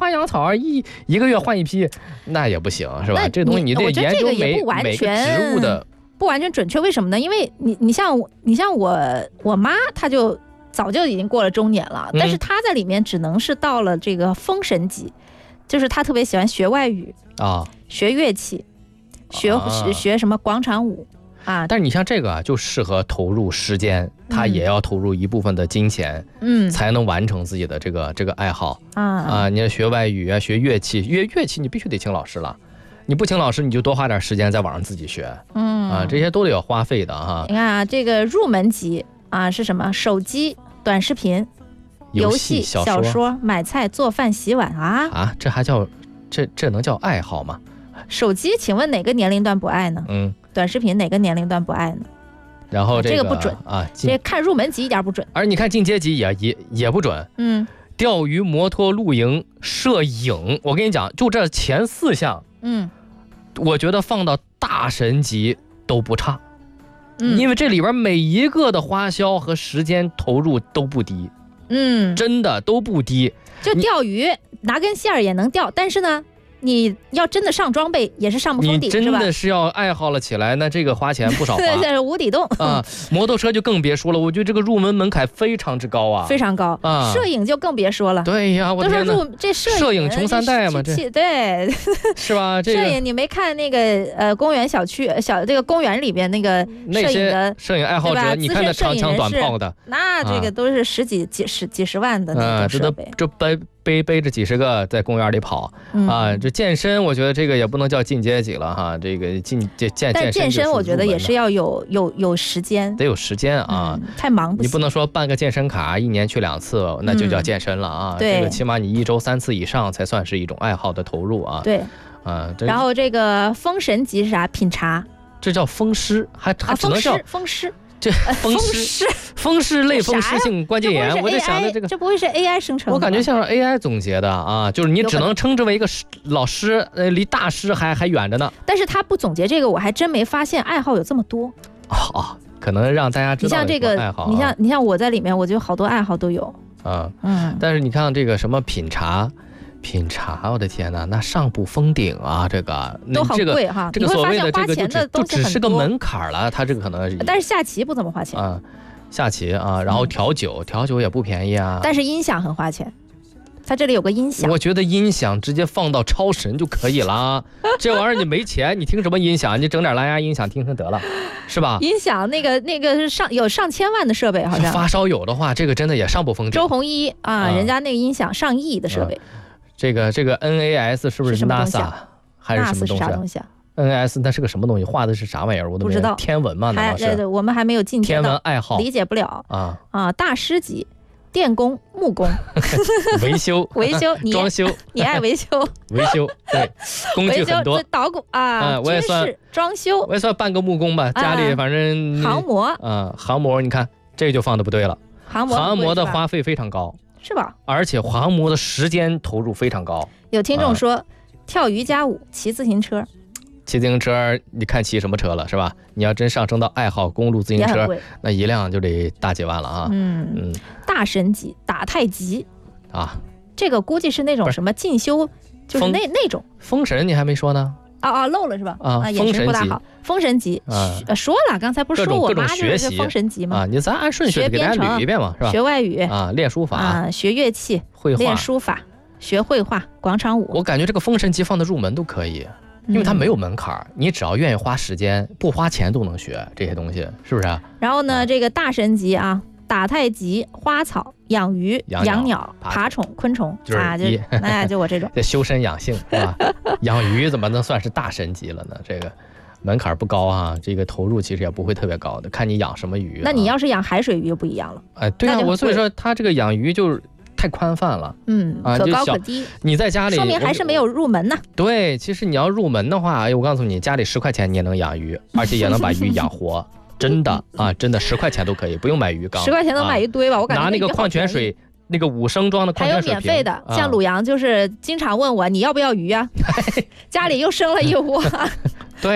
花养草一个月换一批，那也不行，是吧？这东西你得研究每个植物的。 不完全准确，为什么呢？因为你像我妈，她就早就已经过了中年了，但是她在里面只能是到了这个封神级，就是她特别喜欢学外语啊，学乐器，学什么广场舞啊。 但是你像这个啊，就适合投入时间，她也要投入一部分的金钱，才能完成自己的这个爱好啊。你要学外语啊，学乐器，乐器你必须得请老师了。你不请老师，你就多花点时间在网上自己学，这些都得要花费的哈。 你看啊，这个入门级啊是什么？手机、短视频、游戏、小说、买菜、做饭、洗碗啊， 这还叫这能叫爱好吗？ 手机，请问哪个年龄段不爱呢？短视频哪个年龄段不爱呢？ 然后这个不准啊，这看入门级一点不准， 而你看进阶级也不准。钓鱼、摩托、露营、摄影，我跟你讲，就这前4项。我觉得放到大神级都不差，因为这里边每一个的花销和时间投入都不低，真的都不低。 就钓鱼拿根线也能钓，但是呢，你要真的上装备也是上不封顶， 你真的是要爱好了起来，那这个花钱不少花。 对，无底洞啊。摩托车就更别说了，我觉得这个入门门槛非常之高啊， 非常高啊。摄影就更别说了， 对呀，我天哪， 这摄影穷3代嘛，这对是吧？这摄影你没看那个公园小区这个公园里边那个摄影的摄影爱好者，你看那长枪短炮的， 那这个都是几十万的那种设备， 这背着几十个在公园里跑啊！这健身，我觉得这个也不能叫进阶级了哈。这个但健身，我觉得也是要有时间， 得有时间啊。 太忙不行。 你不能说办个健身卡，1年去2次，那就叫健身了啊。这个起码你1周3次以上才算是一种爱好的投入啊。 对啊。然后这个封神级是啥？品茶， 这叫风湿，还只能叫风湿。 这风湿类风湿性关节炎，我就想着这不会是 AI 生成的？ 我感觉像是 AI 总结的啊，就是你只能称之为一个老师，离大师还远着呢。 但是他不总结这个，我还真没发现爱好有这么多。 可能让大家知道。 你像这个爱好，你像我在里面，我就好多爱好都有。 但是你看这个什么品茶，我的天哪，那上不封顶啊！这个都好贵哈。 这个所谓的这个就只是个门槛了，它这个可能。 但是下棋不怎么花钱啊，下棋啊，然后调酒也不便宜啊。 但是音响很花钱，它这里有个音响。 我觉得音响直接放到超神就可以了。这玩意儿你没钱，你听什么音响？你整点蓝牙音响听得了，是吧？ 音响那个是有上千万的设备，好像。 发烧友的话，这个真的也上不封顶。 周鸿祎啊，人家那个音响上亿的设备。 这个 NAS 是不是 NASA 还是什么东西啊 ？NAS 那是个什么东西？画的是啥玩意儿？我都不知道。 天文嘛，那是。 我们还没有进阶到天文爱好， 理解不了大师级，电工、木工、 维修、装修， 你爱维修？ 维修对，工具很多。 捣鼓啊， 我也算装修， 我也算半个木工吧。家里反正航模航模，你看这就放的不对了。 航模的花费非常高。 是吧？ 而且航模的时间投入非常高。 有听众说，跳瑜伽舞、骑自行车。 骑自行车，你看骑什么车了是吧？你要真上升到爱好公路自行车，那一辆就得大几万了啊。 大神级打太极啊， 这个估计是那种什么进修，就是那种。 封神你还没说呢。 漏了是吧？ 眼神不大好。封神级说了，刚才不是说我妈就是封神级吗？ 咱按顺序给大家捋一遍嘛，是吧？ 学外语练书法学乐器， 绘画， 练书法，学绘画，广场舞。 我感觉这个封神级放的入门都可以，因为它没有门槛，你只要愿意花时间，不花钱都能学这些东西，是不是？ 然后呢，这个大神级打太极、花草、养鱼、养鸟、爬虫、昆虫就我这种。 这修身养性是吧？养鱼怎么能算是大神级了呢？这个门槛不高啊，这个投入其实也不会特别高的，看你养什么鱼。 那你要是养海水鱼就不一样了。 对啊，所以说它这个养鱼就是太宽泛了。 可高可低。 你在家里说明还是没有入门呢。 对，其实你要入门的话，我告诉你，家里10块钱你也能养鱼，而且也能把鱼养活。真的真的10块钱都可以，不用买鱼缸。 10块钱能买一堆吧？我感觉拿那个矿泉水，那个5升装的矿泉水瓶， 还有免费的。像鲁阳就是经常问我你要不要鱼啊，家里又生了一窝。 对，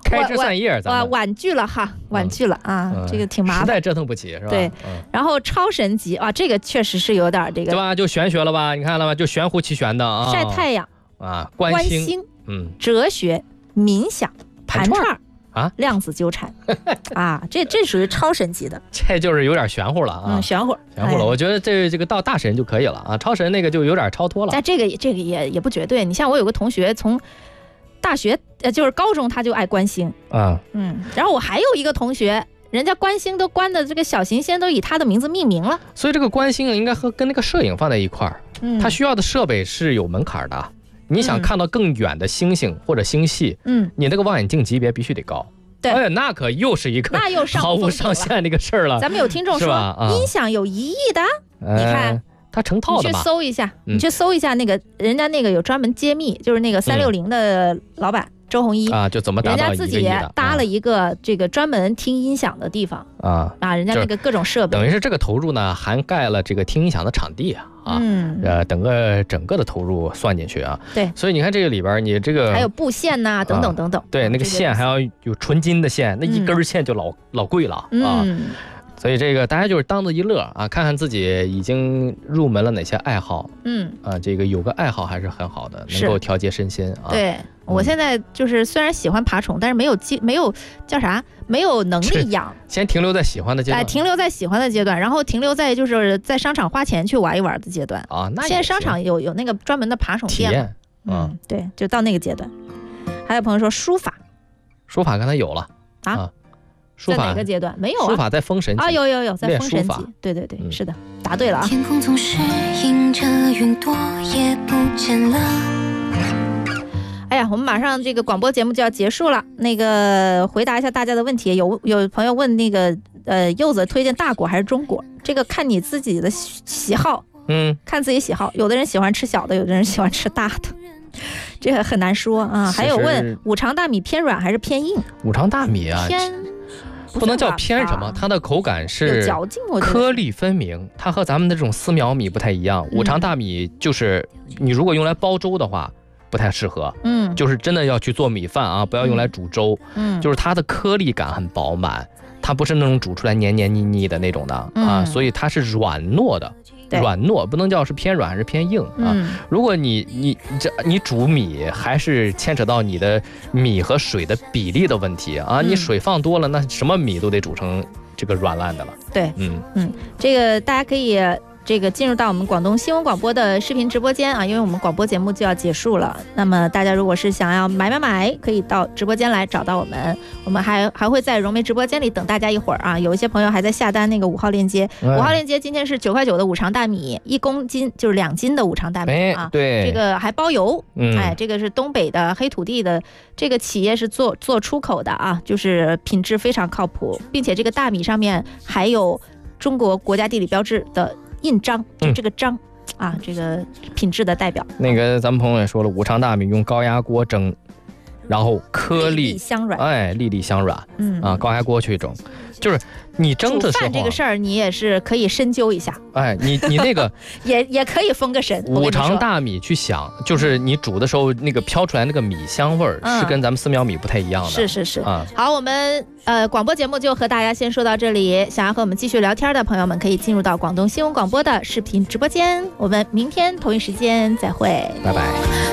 开枝散叶， 婉拒了哈，婉拒了啊，这个挺麻烦， 实在折腾不起是吧？ 对，然后超神级啊，这个确实是有点这个， 对吧？就玄学了吧？你看了吧？就玄乎其玄的啊， 晒太阳啊，观星， 哲学、冥想、盘串啊， 量子纠缠啊，这属于超神级的， 这就是有点玄乎了啊， 玄乎了。我觉得这个到大神就可以了啊，超神那个就有点超脱了。 但这个也不绝对。你像我有个同学从大学就是高中他就爱观星啊，然后我还有一个同学，人家观星都观的这个小行星都以他的名字命名了。 所以这个观星应该跟那个摄影放在一块儿，它需要的设备是有门槛的。你想看到更远的星星或者星系，你那个望远镜级别必须得高。 对， 哎，那可又是一个毫无上限的一个事儿了。 咱们有听众说，音响有1亿的，你看它成套的嘛。 你去搜一下，那个人家那个有专门揭秘，就是那个360的老板周鸿祎啊，就怎么达到1亿的， 人家自己搭了一个这个专门听音响的地方啊，人家那个各种设备， 等于是这个投入呢，涵盖了这个听音响的场地啊，整个的投入算进去啊。 对， 所以你看这个里边，你这个还有布线呐，等等等等。 对，那个线还要有纯金的线，那一根线就老贵了啊。所以这个大家就是当做一乐啊，看看自己已经入门了哪些爱好，这个有个爱好还是很好的，能够调节身心啊。 对，我现在就是虽然喜欢爬虫，但是没有叫啥，没有能力养， 先停留在喜欢的阶段， 停留在喜欢的阶段，然后停留在就是在商场花钱去玩一玩的阶段啊。那现在商场有那个专门的爬虫店嘛，对，就到那个阶段。还有朋友说书法刚才有了啊。 在哪个阶段？没有啊， 书法在封神级啊，有在封神级，对，是的，答对了啊。天空总是迎着云朵也不见了。哎呀，我们马上这个广播节目就要结束了，那个回答一下大家的问题。有朋友问那个柚子推荐大果还是中果？这个看你自己的喜好，看自己喜好。有的人喜欢吃小的，有的人喜欢吃大的。这个很难说啊。还有问五常大米偏软还是偏硬？ 五常大米啊，不能叫偏什么，它的口感是颗粒分明，它和咱们的这种丝苗米不太一样。五常大米就是你如果用来煲粥的话不太适合，就是真的要去做米饭啊，不要用来煮粥，就是它的颗粒感很饱满，它不是那种煮出来黏黏腻腻的那种的啊，所以它是软糯的。软糯不能叫是偏软还是偏硬啊。如果你煮米，还是牵扯到你的米和水的比例的问题啊。你水放多了，那什么米都得煮成这个软烂的了。对，这个大家可以这个进入到我们广东新闻广播的视频直播间啊，因为我们广播节目就要结束了。那么大家如果是想要买，可以到直播间来找到我们。我们还会在融媒直播间里等大家一会儿啊。有一些朋友还在下单那个5号链接，5号链接今天是9块9的五常大米，1公斤就是2斤的五常大米啊。对，这个还包邮。这个是东北的黑土地的这个企业是做出口的啊，就是品质非常靠谱，并且这个大米上面还有中国国家地理标志的印章，就这个章啊，这个品质的代表。那个咱们朋友也说了，五常大米用高压锅蒸，然后颗粒香软，粒粒香软，高压锅去蒸，就是你蒸的时候，煮饭这个事儿你也是可以深究一下。你那个也可以封个神。五常大米去想，就是你煮的时候那个飘出来那个米香味儿，是跟咱们丝苗米不太一样的。是好，我们广播节目就和大家先说到这里。想要和我们继续聊天的朋友们，可以进入到广东新闻广播的视频直播间。我们明天同一时间再会，拜拜。